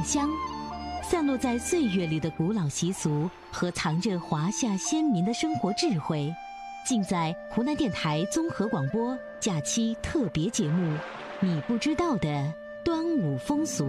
酱香。散落在岁月里的古老习俗和藏着华夏先民的生活智慧，尽在湖南电台综合广播假期特别节目《你不知道的端午风俗》。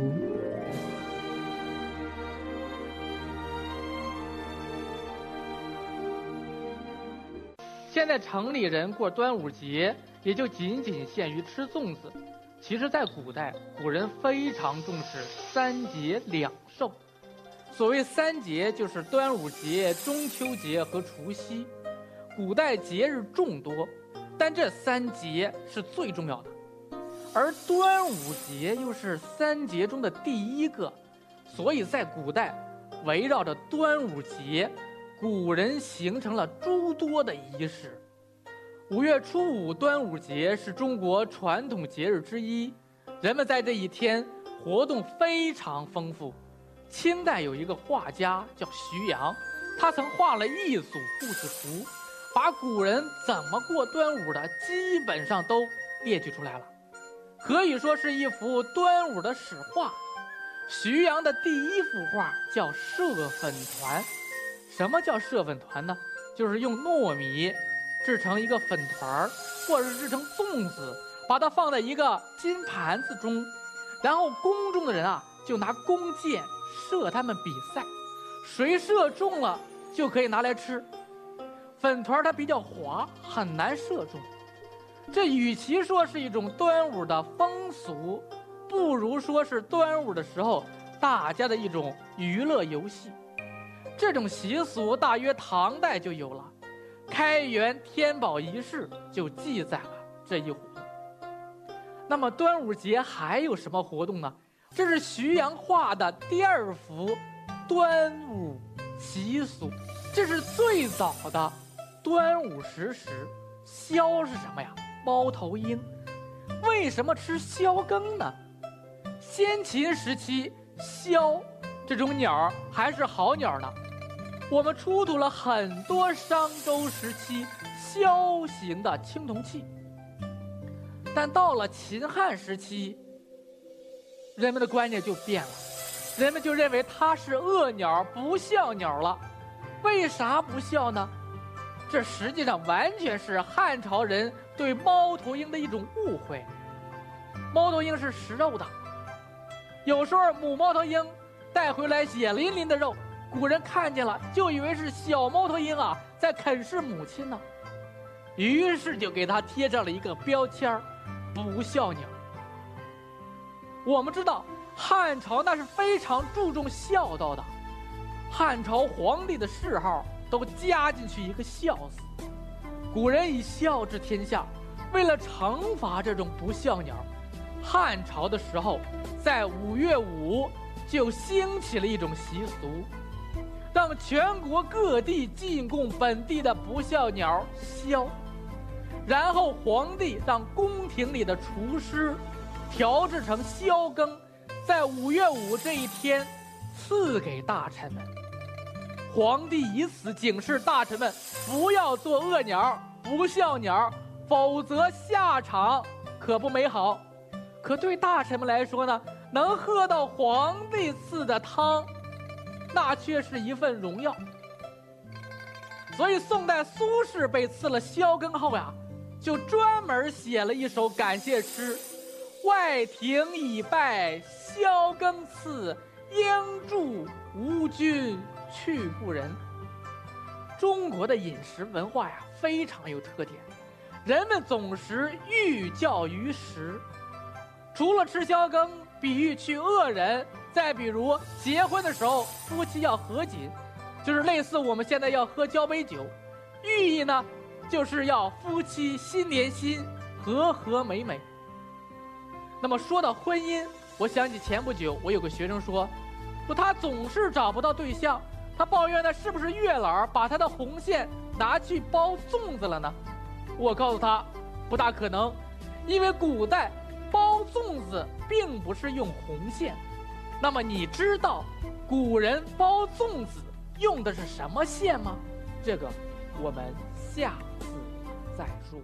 现在城里人过端午节也就仅仅限于吃粽子，其实在古代，古人非常重视三节两寿。所谓三节，就是端午节、中秋节和除夕。古代节日众多，但这三节是最重要的。而端午节又是三节中的第一个，所以在古代，围绕着端午节，古人形成了诸多的仪式。5月初5端午节是中国传统节日之一，人们在这一天活动非常丰富。清代有一个画家叫徐阳，他曾画了一组故事图，把古人怎么过端午的基本上都列举出来了，可以说是一幅端午的史画。徐阳的第一幅画叫社粉团。什么叫社粉团呢？就是用糯米制成一个粉团，或者是制成粽子，把它放在一个金盘子中，然后宫中的人就拿弓箭射他们比赛，谁射中了就可以拿来吃。粉团它比较滑，很难射中。这与其说是一种端午的风俗，不如说是端午的时候大家的一种娱乐游戏。这种习俗大约唐代就有了，开元天宝遗事就记载了这一活动。那么端午节还有什么活动呢？这是徐阳画的第二幅端午习俗，这是最早的端午食食。枭是什么呀？猫头鹰。为什么吃枭羹呢？先秦时期，枭这种鸟还是好鸟呢。我们出土了很多商周时期枭形的青铜器，但到了秦汉时期，人们的观念就变了，人们就认为它是恶鸟，不孝鸟了。为啥不孝呢？这实际上完全是汉朝人对猫头鹰的一种误会。猫头鹰是食肉的，有时候母猫头鹰带回来血淋淋的肉，古人看见了就以为是小猫头鹰在啃噬母亲呢，于是就给它贴上了一个标签，不孝鸟。我们知道汉朝那是非常注重孝道的，汉朝皇帝的谥号都加进去一个孝字。古人以孝治天下，为了惩罚这种不孝鸟，汉朝的时候在5月5就兴起了一种习俗，让全国各地进贡本地的不孝鸟枭，然后皇帝让宫廷里的厨师调制成枭羹，在5月5这一天赐给大臣们。皇帝以此警示大臣们不要做恶鸟、不孝鸟，否则下场可不美好。可对大臣们来说呢，能喝到皇帝赐的汤，那却是一份荣耀。所以宋代苏轼被赐了枭羹后就专门写了一首感谢诗：外廷已拜枭羹赐，应祝吴君去不仁。中国的饮食文化非常有特点，人们总是寓教于实。除了吃枭羹比喻去恶人，再比如结婚的时候夫妻要合卺，就是类似我们现在要喝交杯酒，寓意呢就是要夫妻心连心，和和美美。那么说到婚姻，我想起前不久我有个学生说他总是找不到对象，他抱怨的是不是月老把他的红线拿去包粽子了呢？我告诉他不大可能，因为古代包粽子并不是用红线。那么你知道古人包粽子用的是什么线吗？这个我们下次再说。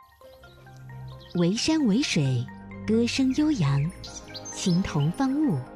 围山围水，歌声悠扬，青铜方物。